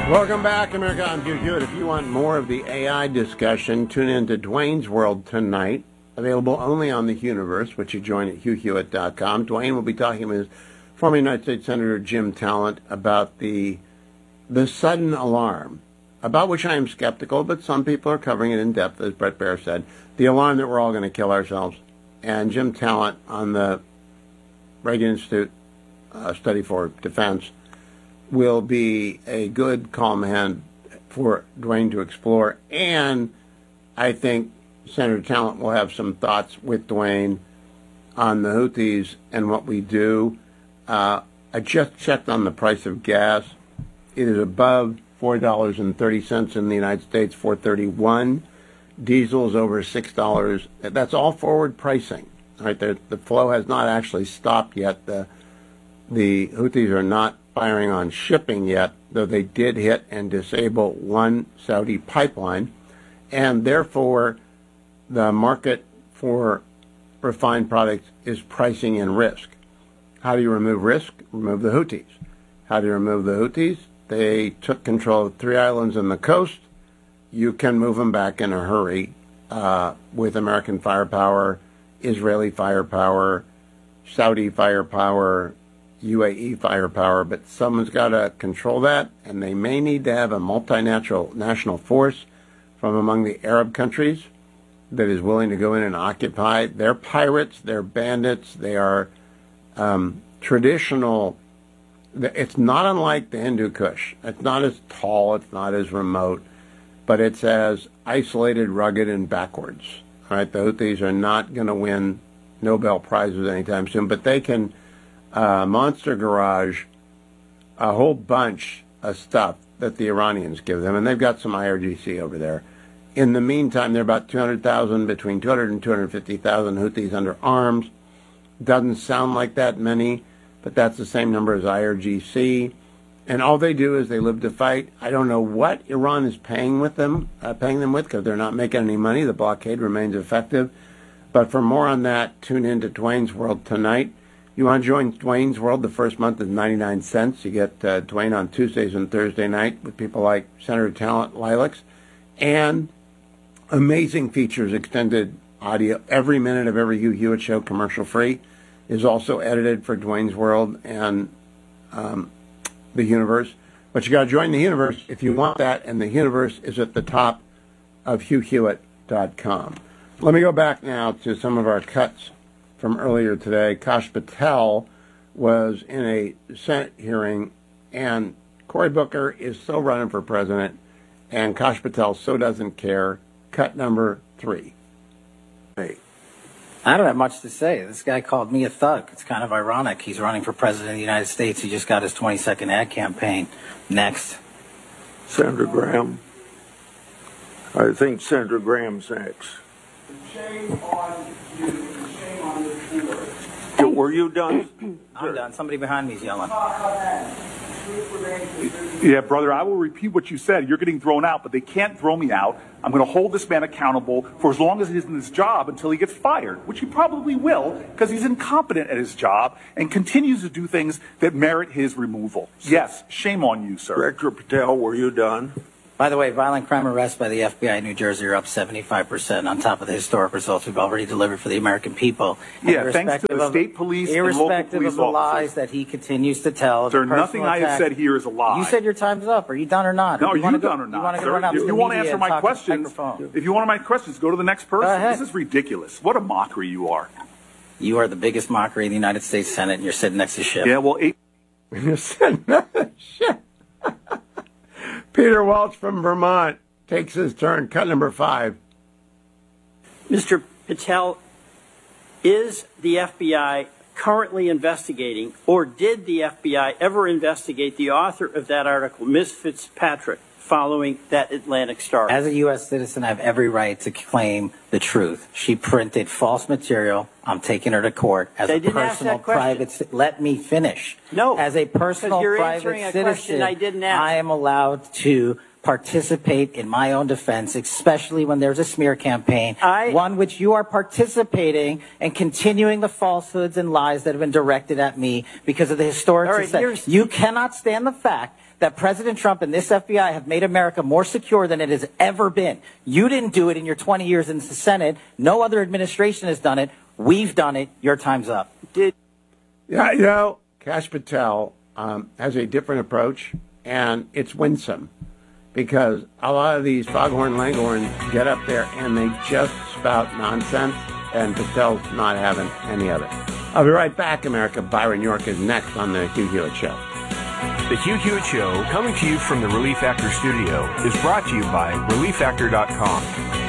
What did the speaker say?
Welcome back, America. I'm Hugh Hewitt. If you want more of the AI discussion, tune in to Dwayne's World tonight. Available only on the Universe, which you join at HughHewitt.com. Dwayne will be talking with former United States Senator Jim Talent about the sudden alarm, about which I am skeptical, but some people are covering it in depth, as Bret Baier said. The alarm that we're all going to kill ourselves. And Jim Talent on the Reagan Institute Study for Defense will be a good, calm hand for Dwayne to explore. And I think Senator Talent will have some thoughts with Dwayne on the Houthis and what we do. I just checked on the price of gas. It is above $4.30 in the United States, $4.31. Diesel is over $6. That's all forward pricing. Right? The flow has not actually stopped yet. The Houthis are not firing on shipping yet, though they did hit and disable one Saudi pipeline, and therefore the market for refined products is pricing in risk. How do you remove risk? Remove the Houthis. How do you remove the Houthis? They took control of 3 islands on the coast. You can move them back in a hurry with American firepower, Israeli firepower, Saudi firepower, UAE firepower, but someone's got to control that, and they may need to have a multinational force from among the Arab countries that is willing to go in and occupy. They're pirates, they're bandits, they are traditional. It's not unlike the Hindu Kush. It's not as tall, it's not as remote, but it's as isolated, rugged, and backwards. All right, the Houthis are not going to win Nobel Prizes anytime soon, but they can Monster Garage a whole bunch of stuff that the Iranians give them, and they've got some IRGC over there. In the meantime, there are about 200,000, between 200 and 250,000 Houthis under arms. Doesn't sound like that many, but that's the same number as IRGC. And all they do is they live to fight. I don't know what Iran is paying them with, because they're not making any money. The blockade remains effective. But for more on that, tune in to Dwayne's World tonight. You want to join Dwayne's World? The first month is 99 cents. You get Dwayne on Tuesdays and Thursday night with people like Senator Talent, Lilacs, and amazing features, extended audio. Every minute of every Hugh Hewitt show, commercial free, is also edited for Dwayne's World and the Universe. But you got to join the Universe if you want that, and the Universe is at the top of HughHewitt.com. Let me go back now to some of our cuts from earlier today. Kash Patel was in a Senate hearing, and Cory Booker is so running for president, and Kash Patel so doesn't care. Cut number 3. Hey. I don't have much to say. This guy called me a thug. It's kind of ironic. He's running for president of the United States. He just got his 20-second ad campaign. Next. Senator Graham. I think Senator Graham's next. Shame on you. Shame on this board. Were you done? I'm done. Somebody behind me is yelling. Yeah, brother, I will repeat what you said. You're getting thrown out, but they can't throw me out. I'm going to hold this man accountable for as long as he's in his job until he gets fired, which he probably will, because he's incompetent at his job and continues to do things that merit his removal. Yes, shame on you, sir. Director Patel, were you done? By the way, violent crime arrests by the FBI in New Jersey are up 75% on top of the historic results we've already delivered for the American people. Yeah, thanks to the state police and local irrespective police of the lies officers that he continues to tell. Sir, nothing I have said here is a lie. You said your time's up. Are you done or not? No, are you done or not, sir? If you want to answer my questions, go to the next person. Go ahead. This is ridiculous. What a mockery you are. You are the biggest mockery in the United States Senate, and you're sitting next to Schiff. Yeah, well, You're sitting next to Schiff. Peter Welch from Vermont takes his turn. Cut number 5. Mr. Patel, is the FBI currently investigating, or did the FBI ever investigate the author of that article, Ms. Fitzpatrick, following that Atlantic Star? As a U.S. citizen, I have every right to claim the truth. She printed false material. I'm taking her to court as a personal private. Let me finish. No, as a personal private citizen, I am allowed to participate in my own defense, especially when there's a smear campaign, one which you are participating and continuing the falsehoods and lies that have been directed at me because of the historic success. You cannot stand the fact that President Trump and this FBI have made America more secure than it has ever been. You didn't do it in your 20 years in the Senate. No other administration has done it. We've done it. Your time's up. Yeah, you know, Kash Patel has a different approach, and it's winsome because a lot of these foghorn leghorns get up there and they just spout nonsense, and Patel's not having any of it. I'll be right back, America. Byron York is next on the Hugh Hewitt Show. The Hugh Hewitt Show, coming to you from the Relief Factor studio, is brought to you by ReliefFactor.com.